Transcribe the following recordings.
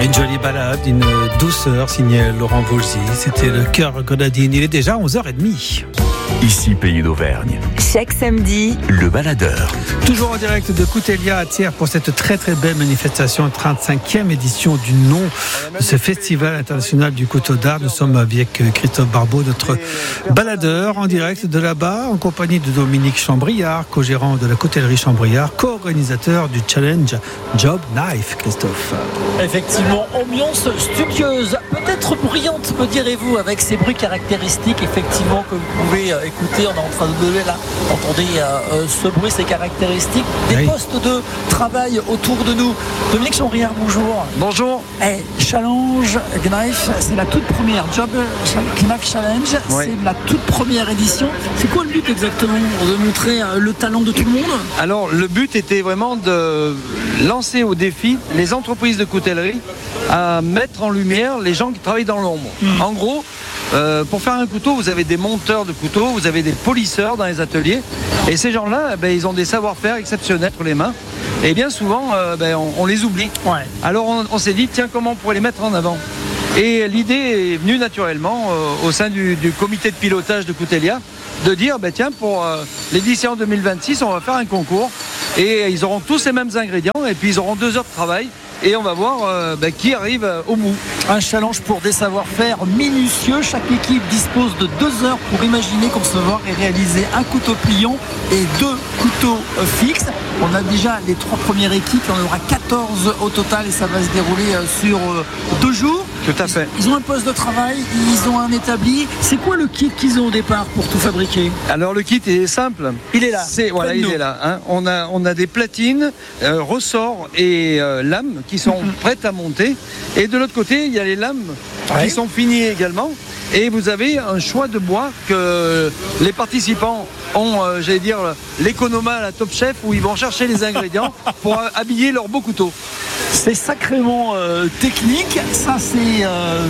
Une jolie balade, une douceur signée Laurent Voulzy. C'était le Cœur Grenadine. Il est déjà 11h30. Ici, Pays d'Auvergne. Chaque samedi, Le Baladeur. Toujours en direct de Coutelia à Thiers pour cette très très belle manifestation, 35e édition du nom de ce festival international du couteau d'art. Nous sommes avec Christophe Barbeau, notre baladeur en direct de là-bas, en compagnie de Dominique Chambriard, co-gérant de la coutellerie Chambriard, co-organisateur du challenge Job Knife. Christophe. Effectivement, ambiance studieuse, peut-être bruyante, me direz-vous, avec ces bruits caractéristiques, effectivement, que vous pouvez écouter. On est en train de donner là, entendez ce bruit, ces caractéristiques, des postes de travail autour de nous. Dominique Chambriard, bonjour. Bonjour. Challenge Knife, c'est la toute première Job Knife Challenge, c'est la toute première édition. C'est quoi le but exactement? De montrer le talent de tout le monde? Alors, le but était vraiment de lancer au défi les entreprises de coutellerie à mettre en lumière les gens qui travaillent dans l'ombre. En gros, pour faire un couteau, vous avez des monteurs de couteaux, vous avez des polisseurs dans les ateliers, et ces gens-là, ils ont des savoir-faire exceptionnels pour les mains, et bien souvent, on les oublie. Alors on s'est dit, tiens, comment on pourrait les mettre en avant? Et l'idée est venue naturellement au sein du comité de pilotage de Coutelia, de dire, tiens, pour l'édition 2026, on va faire un concours, et ils auront tous les mêmes ingrédients, et puis ils auront 2 heures de travail, et on va voir qui arrive au bout. Un challenge pour des savoir-faire minutieux. Chaque équipe dispose de 2 heures pour imaginer, concevoir et réaliser un couteau pliant et 2 couteaux fixes. On a déjà les 3 premières équipes, il y en aura 14 au total et ça va se dérouler sur 2 jours. Tout à fait. Ils ont un poste de travail, ils ont un établi. C'est quoi le kit qu'ils ont au départ pour tout fabriquer? Alors le kit est simple. Il est là. Il est là. Hein. On a des platines, ressorts et lames qui sont prêtes à monter. Et de l'autre côté, il y a les lames qui sont finies également. Et vous avez un choix de bois que les participants ont, l'économa à la Top Chef, où ils vont chercher les ingrédients pour habiller leur beau couteau. C'est sacrément technique, ça c'est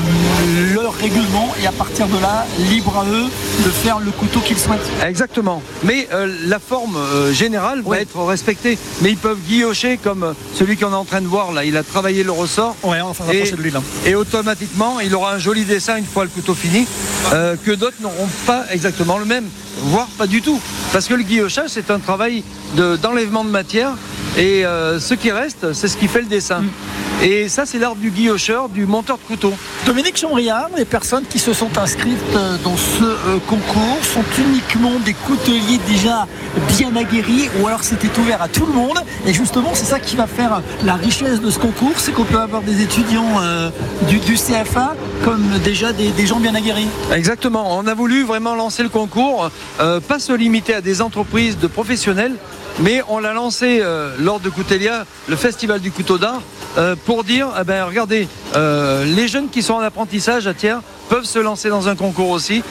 leur règlement, et à partir de là, libre à eux de faire le couteau qu'ils souhaitent. Exactement, mais la forme générale va être respectée, mais ils peuvent guillocher comme celui qu'on est en train de voir là, il a travaillé le ressort, on va s'en rapprocher de lui là. Et automatiquement il aura un joli dessin une fois le couteau fini, que d'autres n'auront pas exactement le même, voire pas du tout, parce que le guillochage c'est un travail d'enlèvement de matière, et ce qui reste c'est ce qui fait le dessin. Et ça, c'est l'art du guillocheur, du monteur de couteau. Dominique Chambriard, les personnes qui se sont inscrites dans ce concours sont uniquement des couteliers déjà bien aguerris, ou alors c'était ouvert à tout le monde. Et justement, c'est ça qui va faire la richesse de ce concours, c'est qu'on peut avoir des étudiants du CFA comme déjà des gens bien aguerris. Exactement. On a voulu vraiment lancer le concours, pas se limiter à des entreprises de professionnels, mais on l'a lancé lors de Coutelia, le festival du couteau d'art, pour dire, regardez, les jeunes qui sont en apprentissage à Thiers peuvent se lancer dans un concours aussi,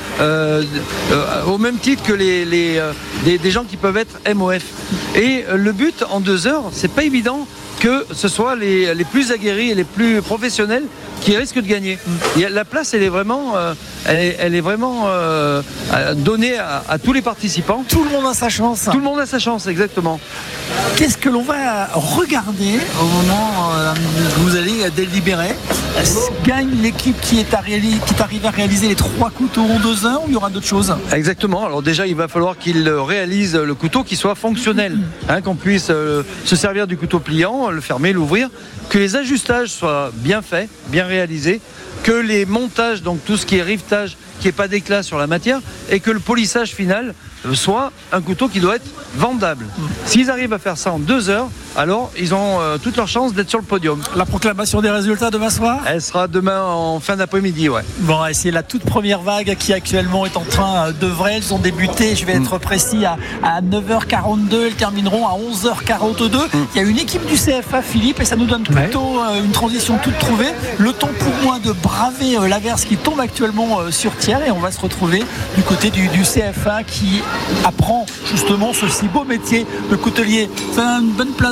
au même titre que des gens qui peuvent être MOF. Et le but, en 2 heures, c'est pas évident que ce soit les plus aguerris et les plus professionnels qui risquent de gagner. La place, elle est vraiment donnée à tous les participants. Tout le monde a sa chance. Tout le monde a sa chance, exactement. Qu'est-ce que l'on va regarder au moment où vous allez délibérer? Gagne l'équipe qui est arrivée à réaliser les 3 couteaux en 2 heures, ou il y aura d'autres choses? Exactement. Alors déjà, il va falloir qu'il réalise le couteau qui soit fonctionnel, qu'on puisse se servir du couteau pliant, le fermer, l'ouvrir, que les ajustages soient bien faits, bien réalisés, que les montages, donc tout ce qui est rivetage, qu'il n'y ait pas d'éclat sur la matière, et que le polissage final soit un couteau qui doit être vendable. S'ils arrivent à faire ça en 2 heures, alors ils ont toutes leurs chances d'être sur le podium. La proclamation des résultats demain soir? Elle sera demain en fin d'après-midi, Bon, c'est la toute première vague qui actuellement est en train d'œuvrer. Elles ont débuté, je vais être précis, à 9h42. Elles termineront à 11h42. Il y a une équipe du CFA, Philippe, et ça nous donne plutôt une transition toute trouvée. Le temps pour moi de braver l'averse qui tombe actuellement sur Thiers, et on va se retrouver du côté du CFA qui apprend justement ce si beau métier de coutelier. C'est une bonne place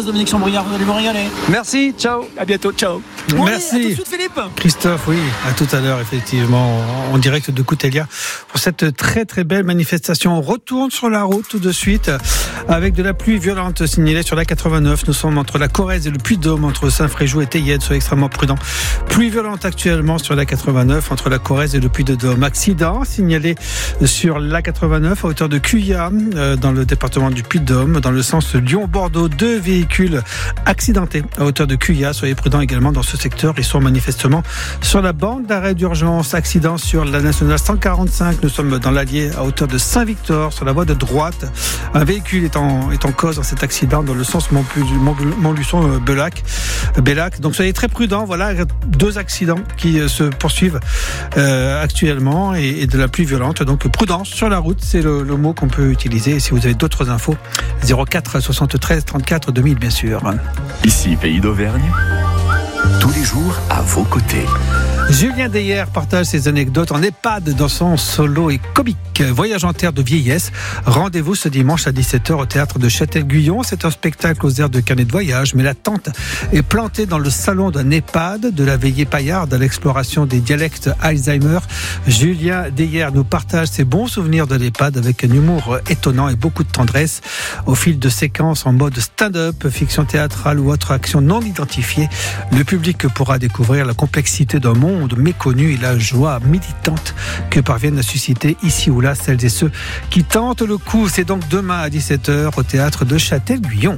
Dominique Chambriard, vous allez vous régaler. Merci, ciao. À bientôt, ciao. Merci. À tout de suite, Philippe. Christophe, oui, à tout à l'heure, effectivement, en direct de Coutellia pour cette très très belle manifestation. On retourne sur la route tout de suite avec de la pluie violente signalée sur la 89. Nous sommes entre la Corrèze et le Puy-de-Dôme, entre Saint-Fréjou et Théienne. Soyez extrêmement prudents. Pluie violente actuellement sur la 89 entre la Corrèze et le Puy-de-Dôme. Accident signalé sur la 89 à hauteur de Cuillat dans le département du Puy-de-Dôme, dans le sens Lyon-Bordeaux. 2 véhicules accidentés à hauteur de Cuillat. Soyez prudents également dans ce secteur. Ils sont manifestement sur la bande d'arrêt d'urgence. Accident sur la nationale 145. Nous sommes dans l'Allier à hauteur de Saint-Victor sur la voie de droite. Un véhicule est en cause dans cet accident dans le sens Montluçon-Bellac. Donc soyez très prudents. Voilà 2 accidents qui se poursuivent actuellement et de la pluie violente. Donc prudence sur la route, c'est le mot qu'on peut utiliser. Et si vous avez d'autres infos, 04 73 34 2000 bien sûr. Ici Pays d'Auvergne, tous les jours à vos côtés. Julien Deyer partage ses anecdotes en EHPAD dans son solo et comique. Voyage en terre de vieillesse. Rendez-vous ce dimanche à 17h au théâtre de Châtel-Guyon. C'est un spectacle aux airs de carnet de voyage, mais la tente est plantée dans le salon d'un EHPAD, de la veillée paillarde à l'exploration des dialectes Alzheimer. Julien Deyer nous partage ses bons souvenirs de l'EHPAD avec un humour étonnant et beaucoup de tendresse. Au fil de séquences en mode stand-up, fiction théâtrale ou autre action non identifiée, le public pourra découvrir la complexité d'un monde méconnu et la joie militante que parviennent à susciter ici ou là celles et ceux qui tentent le coup. C'est donc demain à 17h au théâtre de Châtel-Guyon.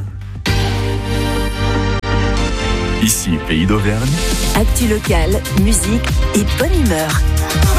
Ici Pays d'Auvergne. Actu locale, musique et bonne humeur.